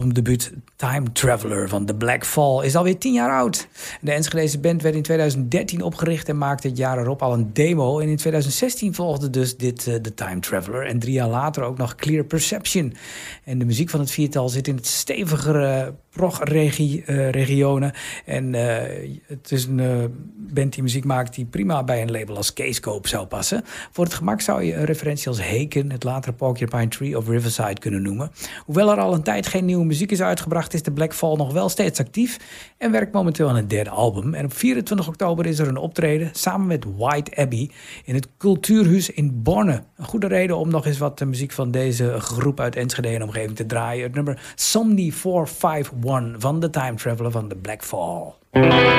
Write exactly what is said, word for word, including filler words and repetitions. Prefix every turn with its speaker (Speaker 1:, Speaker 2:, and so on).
Speaker 1: Debuut Time Traveler van The Black Fall is alweer tien jaar oud. De Enschedese band werd in tweeduizend dertien opgericht en maakte het jaar erop al een demo. En in tweeduizend zestien volgde dus dit uh, The Time Traveler. En drie jaar later ook nog Clear Perception. En de muziek van het viertal zit in het stevigere prog-regionen. En uh, het is een uh, band die muziek maakt die prima bij een label als Keyscope zou passen. Voor het gemak zou je een referentie als Haken, het latere Porcupine Tree of Riverside kunnen noemen. Hoewel er al een tijd geen nieuwe muziek is uitgebracht, is de Black Fall nog wel steeds actief en werkt momenteel aan het derde album. En op vierentwintig oktober is er een optreden samen met White Abbey in het Cultuurhuis in Borne. Een goede reden om nog eens wat de muziek van deze groep uit Enschede en omgeving te draaien. Het nummer Somni vier vijf een van The Time Traveler van The Black Fall.